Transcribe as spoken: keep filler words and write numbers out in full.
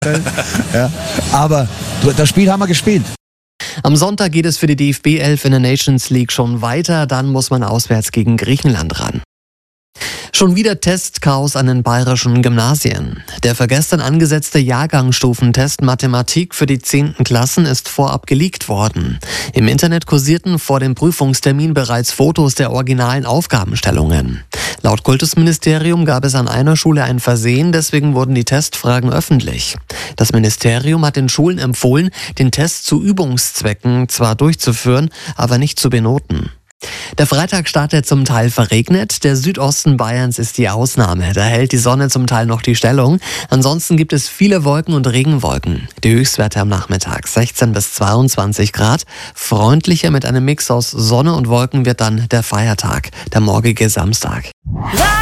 Ja, aber das Spiel haben wir gespielt. Am Sonntag geht es für die D F B elf in der Nations League schon weiter. Dann muss man auswärts gegen Griechenland ran. Schon wieder Testchaos an den bayerischen Gymnasien. Der für gestern angesetzte Jahrgangsstufentest Mathematik für die zehnten Klassen ist vorab geleakt worden. Im Internet kursierten vor dem Prüfungstermin bereits Fotos der originalen Aufgabenstellungen. Laut Kultusministerium gab es an einer Schule ein Versehen, deswegen wurden die Testfragen öffentlich. Das Ministerium hat den Schulen empfohlen, den Test zu Übungszwecken zwar durchzuführen, aber nicht zu benoten. Der Freitag startet zum Teil verregnet, der Südosten Bayerns ist die Ausnahme. Da hält die Sonne zum Teil noch die Stellung. Ansonsten gibt es viele Wolken und Regenwolken. Die Höchstwerte am Nachmittag sechzehn bis zweiundzwanzig Grad. Freundlicher mit einem Mix aus Sonne und Wolken wird dann der Feiertag, der morgige Samstag.